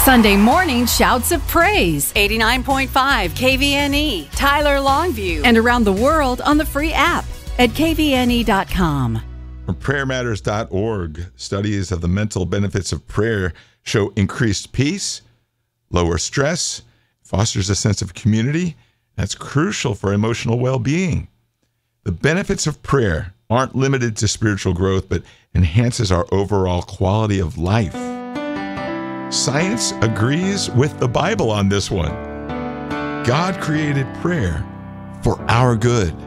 Sunday morning shouts of praise. 89.5 KVNE, Tyler Longview. And around the world on the free app at kvne.com. From prayermatters.org, studies of the mental benefits of prayer show increased peace, lower stress, fosters a sense of community. That's crucial for emotional well-being. The benefits of prayer aren't limited to spiritual growth, but enhances our overall quality of life. Science agrees with the Bible on this one. God created prayer for our good.